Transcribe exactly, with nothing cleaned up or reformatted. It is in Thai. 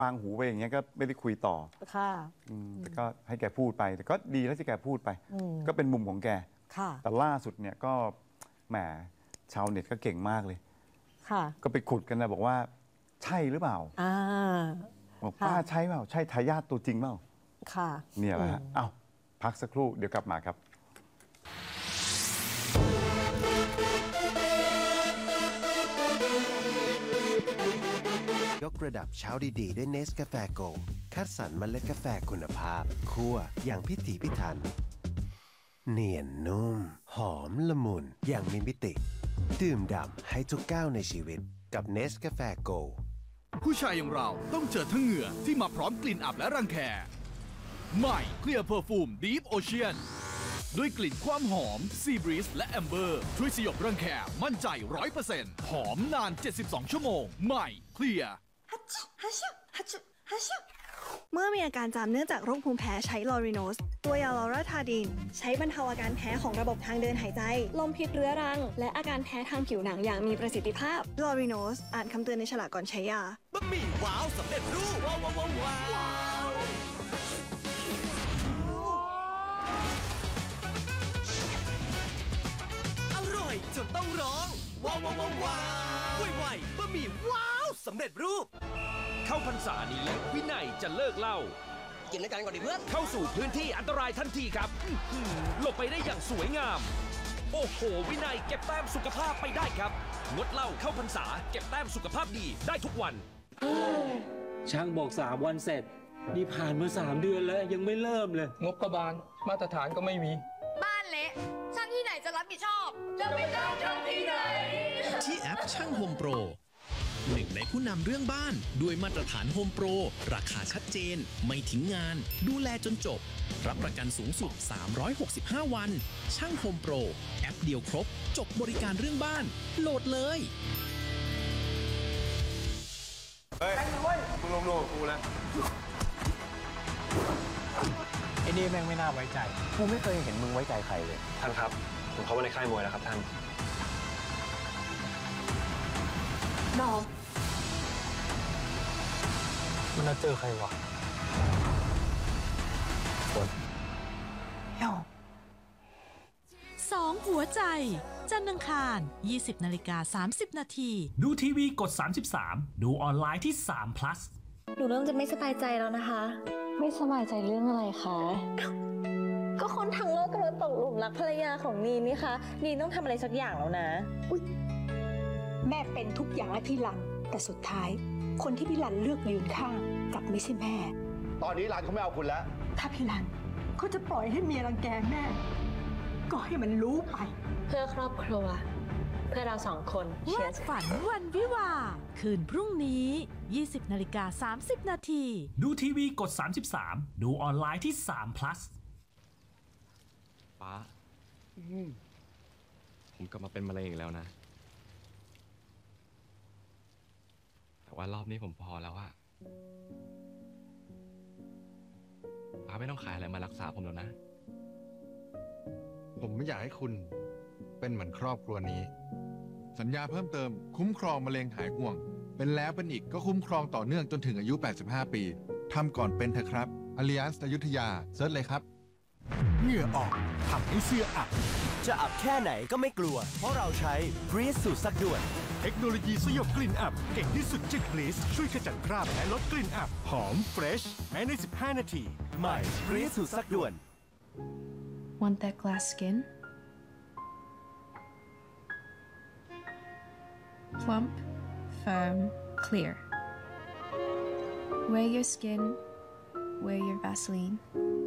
ฟังหูไปอย่างเงี้ยก็ไม่ได้คุยต่อค่ะแต่ก็ให้แกพูดไปแต่ก็ดีแล้วที่แกพูดไปก็เป็นมุมของแกแต่ล่าสุดเนี่ยก็แหมชาวเน็ตก็เก่งมากเลยค่ะก็ไปขุดกันนะบอกว่าใช่หรือเปล่าอ่าบอกป้าใช่เปล่าใช่ทายาทตัวจริงเปล่าค่ะเนี่ยแหละฮะเอ้าพักสักครู่เดี๋ยวกลับมาครับยกระดับเช้าดีๆด้วยเนสกาแฟโกลด์คัดสรรเมล็ดกาแฟคุณภาพคั่วอย่างพิถีพิถันเนียนนุ่มหอมละมุนอย่างมีมิติดื่มด่ำให้ทุกก้าวในชีวิตกับเนสกาแฟโกลด์ผู้ชายอย่างเราต้องเจอทั้งเหงื่อที่มาพร้อมกลิ่นอับและรังแคใหม่เคลียร์เพอร์ฟูม Deep Ocean ด้วยกลิ่นความหอม Sea Breeze และ Amber ช่วยสยบรังแคมั่นใจ ร้อยเปอร์เซ็นต์ หอมนาน เจ็ดสิบสอง ชั่วโมงใหม่เคลียร์เมื่อมีอาการจามเนื่องจากโรคภูมิแพ้ใช้ลอริโนสตัวยาลอราทาดีนใช้บรรเทาอาการแพ้ของระบบทางเดินหายใจลมพิษเรื้อรังและอาการแพ้ทางผิวหนังอย่างมีประสิทธิภาพลอริโนสอ่านคำเตือนในฉลากก่อนใช้ยาบะหมี่ว้าวสำเร็จรูปว้าวว้าวว้าวอร่อยจนต้องร้องว้าวว้าวว้าวไวๆบะหมี่ว้าวสำเร็จรูปเข้าพรรษานี้วินัยจะเลิกเหล้ากินด้วยกันก่อนดิเพื่อนเข้าสู่พื้นที่อันตรายทันทีครับหลบไปได้อย่างสวยงามโอ้โหวินัยเก็บแต้มสุขภาพไปได้ครับงดเหล้าเข้าพรรษาเก็บแต้มสุขภาพดีได้ทุกวันช่างบอกสามวันเสร็จนี่ผ่านมาสามเดือนแล้วยังไม่เริ่มเลยงบกบาลมาตรฐานก็ไม่มีบ้านเละช่างที่ไหนจะรับผิดชอบจะไปจ้างช่างที่ไหนที่แอปช่างโฮมโปรหนึ่งในผู้นำเรื่องบ้านด้วยมาตรฐานโฮมโปรราคาชัดเจนไม่ทิ้งงานดูแลจนจบรับประกันสูงสุดสามร้อยหกสิบห้าวันช่างโฮมโปรแอปเดียวครบจบบริการเรื่องบ้านโหลดเลยเฮ้ยมึงลงโลกกูแล้วไอ้นี่แม่งไม่น่าไว้ใจกูไม่เคยเห็นมึงไว้ใจใครเลยท่านครับผมเข้ามาในค่ายมวยแล้วครับท่านน้องมันน่าเจอใครวะคนเฮ้ยสองหัวใจจันทร์อังคาร ยี่สิบนาฬิกาสามสิบนาทีดูทีวีกดสามสิบสามดูออนไลน์ที่สาม plus หนูเริ่มจะไม่สบายใจแล้วนะคะไม่สบายใจเรื่องอะไรคะก็คนทั้งโลกกำลังตกหลุมรักภรรยาของนีนนี่คะนีนต้องทำอะไรสักอย่างแล้วนะแม่เป็นทุกอย่างให้พี่รันแต่สุดท้ายคนที่พี่รันเลือกยืนข้างกลับไม่ใช่แม่ตอนนี้รันเขาไม่เอาคุณแล้วถ้าพี่รันเขาจะปล่อยให้เมียรังแกแม่ก็ให้มันรู้ไปเพื่อครอบครัวเพื่อเราสองคนวาดฝันวันวิวาคืนพรุ่งนี้ ยี่สิบนาฬิกาสามสิบนาทีดูทีวีกดสามสิบสามดูออนไลน์ที่สาม plus ป้าผมกลับมาเป็นมะเร็งอีกแล้วนะแต่ว่ารอบนี้ผมพอแล้วอะป้าไม่ต้องขายอะไรมารักษาผมแล้วนะผมไม่อยากให้คุณเป็นเหมือนครอบครัวนี้สัญญาเพิ่มเติมคุ้มครองมะเร็งหายห่วงเป็นแล้วเป็นอีกก็คุ้มครองต่อเนื่องจนถึงอายุแปดสิบห้าปีทำก่อนเป็นเถอะครับ Allianz อยุธยาเซิร์ชเลยครับเหงื่อออกทำให้เสื้ออับจะอับแค่ไหนก็ไม่กลัวเพราะเราใช้ Breeze สูตรซักด่วนเทคโนโลยีสยบกลิ่นอับเก่งที่สุดจาก Breeze ช่วยขจัดคราบและลดกลิ่นอับหอมเฟรชแม้ในสิบห้านาทีใหม่ Breeze สูตรซักด่วน Want that glass skin? Plump, firm, clear. Wear your skin, wear your Vaseline.